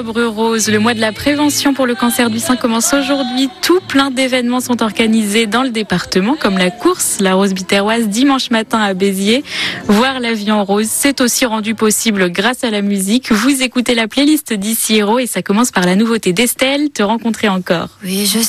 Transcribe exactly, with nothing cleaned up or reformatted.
Octobre rose, le mois de la prévention pour le cancer du sein commence aujourd'hui. Tout plein d'événements sont organisés dans le département, comme la course, la rose biterroise, dimanche matin à Béziers. Voir la vie en rose, c'est aussi rendu possible grâce à la musique. Vous écoutez la playlist d'Ici Héros et ça commence par la nouveauté d'Estelle, Te rencontrer encore. Oui, je